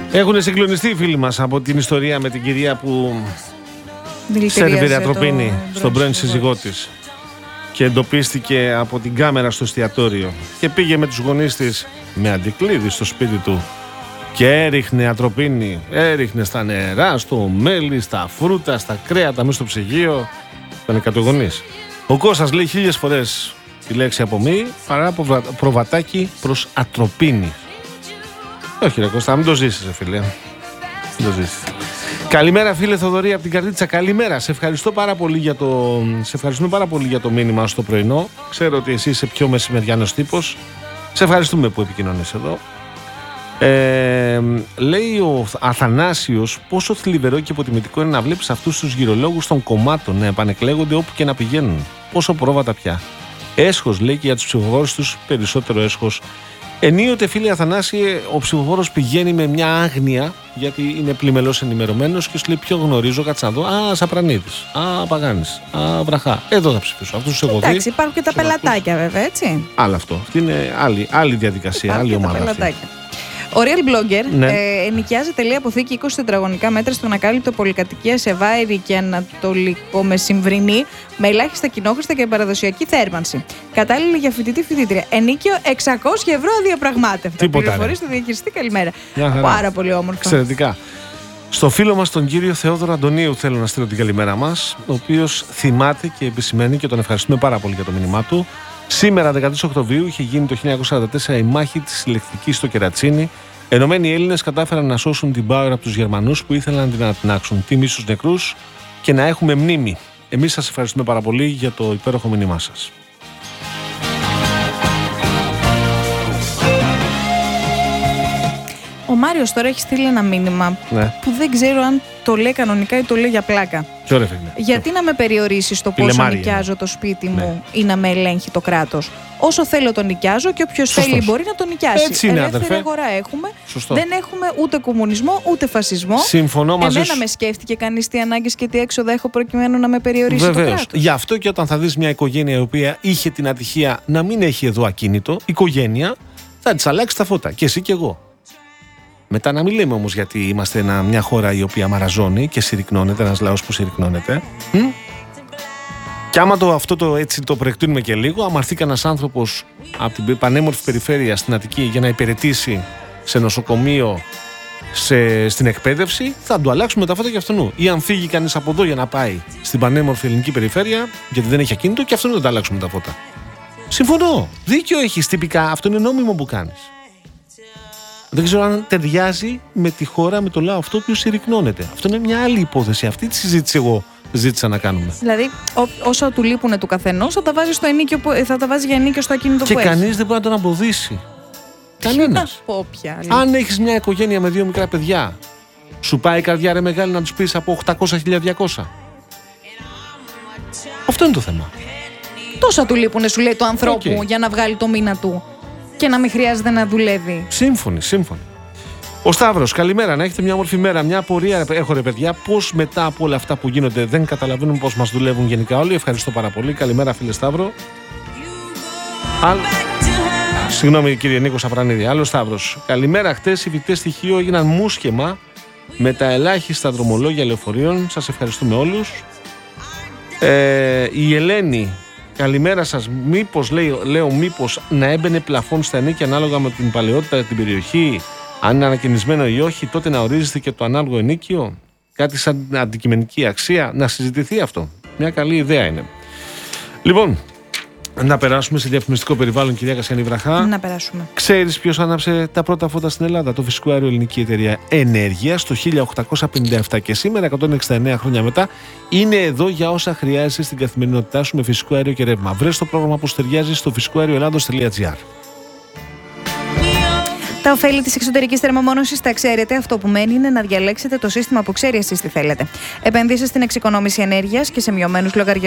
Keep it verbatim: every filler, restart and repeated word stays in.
Έχουν συγκλονιστεί οι φίλοι μας από την ιστορία με την κυρία που σερβίρε ατροπίνη στον πρώην σύζυγό της και εντοπίστηκε από την κάμερα στο εστιατόριο και πήγε με τους γονείς της με αντικλείδι στο σπίτι του και έριχνε ατροπίνη, έριχνε στα νερά, στο μέλι, στα φρούτα, στα κρέατα, μέσα στο ψυγείο. Ήταν εκατογονής. Ο Κώστας λέει χίλιες φορές τη λέξη από μη παρά από προβατάκι προς ατροπίνη. Όχι ρε Κώστα, μην το ζήσεις ρε φίλε. Μην το ζήσεις. Καλημέρα φίλε Θοδωρή από την Καρδίτσα. Καλημέρα. Σε ευχαριστώ πάρα πολύ για το, σε ευχαριστούμε πάρα πολύ για το μήνυμα στο πρωινό. Ξέρω ότι εσύ είσαι πιο μεσημεριανός τύπος. Σε ευχαριστούμε που επικοινωνείς εδώ. Ε, λέει ο Αθανάσιος πόσο θλιβερό και υποτιμητικό είναι να βλέπεις αυτούς τους γυρολόγους των κομμάτων να επανεκλέγονται όπου και να πηγαίνουν. Πόσο πρόβατα πια. Έσχος λέει και για τους ψηφοφόρους τους περισσότερο έσχος. Ενίοτε φίλε Αθανάσιε, ο ψηφοφόρος πηγαίνει με μια άγνοια γιατί είναι πλημελώς ενημερωμένος και σου λέει ποιο γνωρίζω, κάτσε να δω. Α, Σαπρανίδης, α, Παγάνης, α, Βραχά. Εδώ θα ψηφίσω. Αυτούς τους έχω δει. Εντάξει, υπάρχουν και τα πελατάκια βέβαια, έτσι. Άλλο αυτό. Αυτή είναι άλλη, άλλη διαδικασία, άλλη ομάδα. Ο Real Blogger ναι. ε, ενοικιάζει τελεία αποθήκη είκοσι τετραγωνικά μέτρα στον ακάλυπτο πολυκατοικία σε Βάηρη και Ανατολικό Μεσημβρινή με ελάχιστα κοινόχρηστα και παραδοσιακή θέρμανση. Κατάλληλη για φοιτητή-φοιτήτρια. Ενίκιο εξακόσια ευρώ αδιαπραγμάτευτα. Τίποτα. Πληροφορίες στο διαχειριστή, καλημέρα. Πάρα πολύ όμορφα. Εξαιρετικά. Στο φίλο μας τον κύριο Θεόδωρο Αντωνίου θέλω να στείλω την καλημέρα μας, ο οποίος θυμάται και επισημαίνει και τον ευχαριστούμε πάρα πολύ για το μήνυμά του. Σήμερα, δεκατρείς Οκτωβρίου, είχε γίνει το χίλια εννιακόσια σαράντα τέσσερα η μάχη της συλλεκτικής στο Κερατσίνι. Ενωμένοι Έλληνες κατάφεραν να σώσουν την Bauer από τους Γερμανούς που ήθελαν να την ανατινάξουν. Τιμή στους νεκρούς και να έχουμε μνήμη. Εμείς σας ευχαριστούμε πάρα πολύ για το υπέροχο μήνυμά σας. Ο Μάριος τώρα έχει στείλει ένα μήνυμα ναι. που δεν ξέρω αν το λέει κανονικά ή το λέει για πλάκα. Ποιο ρε φίλε. Γιατί να με περιορίσει στο πόσο νοικιάζω το σπίτι μου ναι. ή να με ελέγχει το κράτος. Όσο θέλω τον νοικιάζω και όποιος θέλει μπορεί να τον νοικιάσει. Έτσι είναι, ελεύθερη αδερφέ. αγορά έχουμε. Σωστό. Δεν έχουμε ούτε κομμουνισμό ούτε φασισμό. Συμφωνώ μαζί σου. Εμένα με σκέφτηκε κανείς τι ανάγκες και τι έξοδα έχω προκειμένου να με περιορίσει Βεβαίως. το κράτος. Γι' αυτό και όταν θα δεις μια οικογένεια η οποία είχε την ατυχία να μην έχει εδώ ακίνητο, οικογένεια θα της αλλάξει τα φώτα. Και εσύ και εγώ. Μετά να μην λέμε όμως γιατί είμαστε ένα, μια χώρα η οποία μαραζώνει και συρρυκνώνεται, ένας λαός που συρρυκνώνεται. Μ? Και άμα το, αυτό το, έτσι το προεκτείνουμε και λίγο, άμα έρθει κανένας άνθρωπος από την πανέμορφη περιφέρεια στην Αττική για να υπηρετήσει σε νοσοκομείο, σε, στην εκπαίδευση, θα του αλλάξουμε τα φώτα και αυτού. Ή αν φύγει κανείς από εδώ για να πάει στην πανέμορφη ελληνική περιφέρεια, γιατί δεν έχει ακίνητο, και αυτόν δεν θα αλλάξουμε τα φώτα. Συμφωνώ. Δίκιο έχεις τυπικά. Αυτό είναι νόμιμο που κάνεις. Δεν ξέρω αν ταιριάζει με τη χώρα, με το λαό αυτό που συρρυκνώνεται. Αυτό είναι μια άλλη υπόθεση. Αυτή τη συζήτηση εγώ ζήτησα να κάνουμε. Δηλαδή, ό, όσα του λείπουν του καθενός θα τα βάζει, στο ενίκιο, θα τα βάζει για ενίκιο στο ακίνητο και που έχει. Και κανείς δεν μπορεί να τον εμποδίσει. Κανένας. Αν έχεις μια οικογένεια με δύο μικρά παιδιά, σου πάει η καρδιά ρε μεγάλη να τους πεις από οκτακόσια χίλια διακόσια. Αυτό είναι το θέμα. Τόσα του λείπουν, σου λέει, του ανθρώπου okay. για να βγάλει το μήνα του. Και να μην χρειάζεται να δουλεύει. Σύμφωνοι, σύμφωνοι. Ο Σταύρος, καλημέρα. Να έχετε μια όμορφη μέρα. Μια απορία έχω ρε παιδιά. Πώς μετά από όλα αυτά που γίνονται δεν καταλαβαίνουμε πώς μας δουλεύουν γενικά όλοι. Ευχαριστώ πάρα πολύ. Καλημέρα, φίλε Σταύρο. Άλλ... Συγγνώμη, κύριε Νίκο Σαφρανίδη. Άλλο Σταύρος. Καλημέρα. Χτες οι φοιτητές στοιχείο έγιναν μουσκεμα με τα ελάχιστα δρομολόγια λεωφορείων. Σας ευχαριστούμε όλους. Ε, η Ελένη. Καλημέρα σας. Μήπως, λέει, λέω, μήπως να έμπαινε πλαφόν στα ενίκια ανάλογα με την παλαιότητα την περιοχή, αν είναι ανακαινισμένο ή όχι, τότε να ορίζεται και το ανάλογο ενίκιο. Κάτι σαν αντικειμενική αξία. Να συζητηθεί αυτό. Μια καλή ιδέα είναι. Λοιπόν, να περάσουμε σε διαφημιστικό περιβάλλον, κυρία Κασιανή Βραχά. Να περάσουμε. Ξέρεις ποιος άναψε τα πρώτα φώτα στην Ελλάδα? Το φυσικό αέριο Ελληνική Εταιρεία Ενέργειας το χίλια οκτακόσια πενήντα επτά και σήμερα, εκατόν εξήντα εννέα χρόνια μετά, είναι εδώ για όσα χρειάζεσαι στην καθημερινότητά σου με φυσικό αέριο και ρεύμα. Βρες το πρόγραμμα που ταιριάζει στο φυσικό αέριο ελλάδος τελεία τζι άρ. Τα ωφέλη της εξωτερικής θερμομόνωσης τα ξέρετε. Αυτό που μένει είναι να διαλέξετε το σύστημα που ξέρει εσείς τι θέλετε. Επενδύσεις στην εξοικονόμηση ενέργειας και σε μειωμένους λογαριασμούς.